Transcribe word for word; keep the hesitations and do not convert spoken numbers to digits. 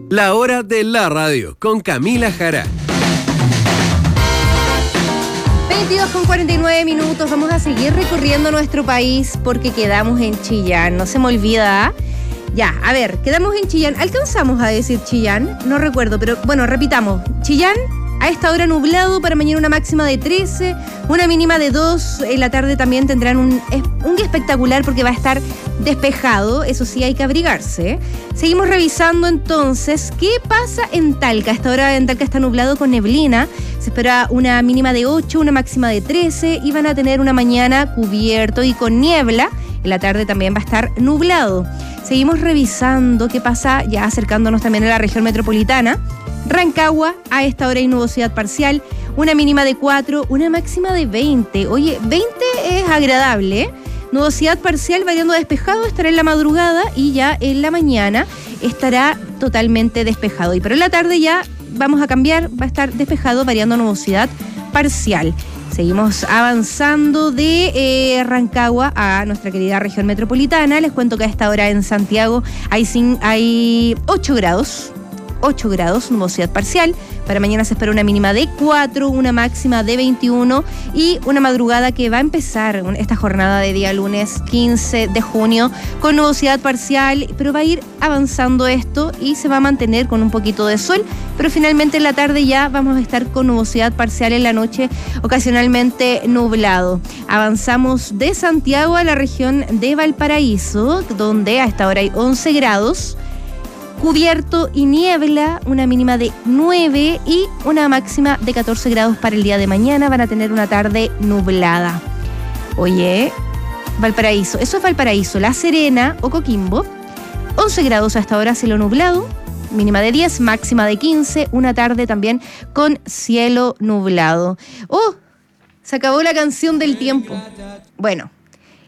La hora de la radio con Camila Jara. veintidós con cuarenta y nueve minutos. Vamos a seguir recorriendo nuestro país porque quedamos en Chillán. No se me olvida. Ya, a ver, quedamos en Chillán. ¿Alcanzamos a decir Chillán? No recuerdo, pero bueno, repitamos. Chillán, a esta hora nublado, para mañana una máxima de trece, una mínima de dos. En la tarde también tendrán un, un día espectacular porque va a estar despejado. Eso sí, hay que abrigarse. Seguimos revisando entonces qué pasa en Talca. A esta hora en Talca está nublado con neblina. Se espera una mínima de ocho, una máxima de trece y van a tener una mañana cubierto y con niebla. En la tarde también va a estar nublado. Seguimos revisando qué pasa ya acercándonos también a la región metropolitana. Rancagua, a esta hora hay nubosidad parcial, una mínima de cuatro, una máxima de veinte. Oye, veinte es agradable, ¿eh? Nubosidad parcial variando despejado, estará en la madrugada y ya en la mañana estará totalmente despejado. Y pero en la tarde ya vamos a cambiar, va a estar despejado variando nubosidad parcial. Seguimos avanzando de eh, Rancagua a nuestra querida región metropolitana. Les cuento que a esta hora en Santiago hay, sin, hay ocho grados. ocho grados, nubosidad parcial. Para mañana se espera una mínima de cuatro, una máxima de veintiuno y una madrugada que va a empezar esta jornada de día lunes quince de junio con nubosidad parcial, pero va a ir avanzando esto y se va a mantener con un poquito de sol, pero finalmente en la tarde ya vamos a estar con nubosidad parcial, en la noche ocasionalmente nublado. Avanzamos de Santiago a la región de Valparaíso, donde a esta hora hay once grados. Cubierto y niebla, una mínima de nueve y una máxima de catorce grados para el día de mañana. Van a tener una tarde nublada. Oye, Valparaíso, eso es Valparaíso. La Serena o Coquimbo, once grados hasta ahora, cielo nublado, mínima de diez, máxima de quince, una tarde también con cielo nublado. ¡Oh! Se acabó la canción del tiempo. Bueno,